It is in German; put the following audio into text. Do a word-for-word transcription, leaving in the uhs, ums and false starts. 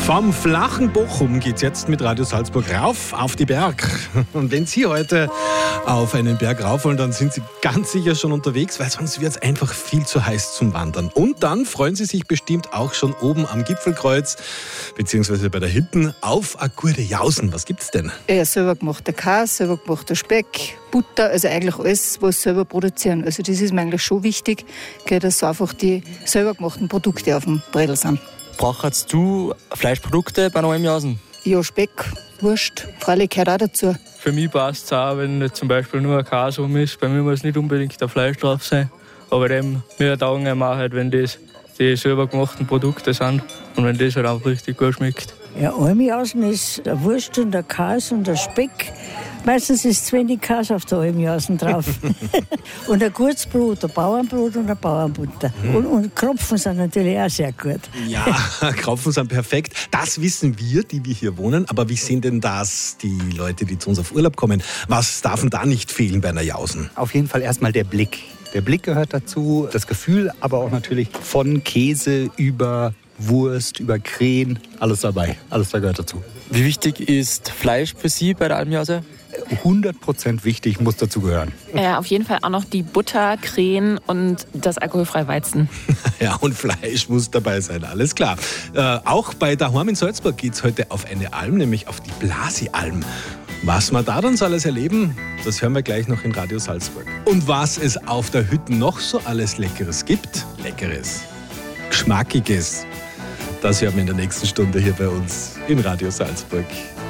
Vom flachen Bochum geht's jetzt mit Radio Salzburg rauf auf die Berg. Und wenn Sie heute auf einen Berg rauf wollen, dann sind Sie ganz sicher schon unterwegs, weil sonst wird es einfach viel zu heiß zum Wandern. Und dann freuen Sie sich bestimmt auch schon oben am Gipfelkreuz, beziehungsweise bei der Hütten, auf eine gute Jausen. Was gibt's denn? Ja, selber gemachter Käse, selber gemachter Speck, Butter, also eigentlich alles, was sie selber produzieren. Also das ist mir eigentlich schon wichtig, dass so einfach die selber gemachten Produkte auf dem Bredel sind. Brauchst du Fleischprodukte bei einem Jausen? Ja, Speck, Wurst, freilich gehört auch dazu. Für mich passt es auch, wenn zum Beispiel nur ein Käse um ist. Bei mir muss nicht unbedingt ein Fleisch drauf sein. Aber dem, mir taugen immer halt, wenn das die selber gemachten Produkte sind und wenn das halt auch richtig gut schmeckt. Ja, Almjausen ist eine Wurst und ein Käse und ein Speck. Meistens ist zu wenig Käse auf der Almjausen drauf. Und ein gutes Brot, ein Bauernbrot und eine Bauernbutter. Mhm. Und, und Kropfen sind natürlich auch sehr gut. Ja, Kropfen sind perfekt. Das wissen wir, die wir hier wohnen. Aber wie sehen denn das die Leute, die zu uns auf Urlaub kommen? Was darf denn da nicht fehlen bei einer Jausen? Auf jeden Fall erstmal der Blick. Der Blick gehört dazu, das Gefühl, aber auch natürlich von Käse über Wurst, über Krähen, alles dabei. Alles da gehört dazu. Wie wichtig ist Fleisch für Sie bei der Almjause? hundert Prozent wichtig, muss dazu gehören. Ja, auf jeden Fall auch noch die Butter, Krähen und das alkoholfreie Weizen. Ja, und Fleisch muss dabei sein, alles klar. Äh, auch bei daheim in Salzburg geht es heute auf eine Alm, nämlich auf die Blasi-Alm. Was wir da dann so alles erleben, das hören wir gleich noch in Radio Salzburg. Und was es auf der Hütte noch so alles Leckeres gibt, Leckeres, Geschmackiges, das hören wir in der nächsten Stunde hier bei uns in Radio Salzburg.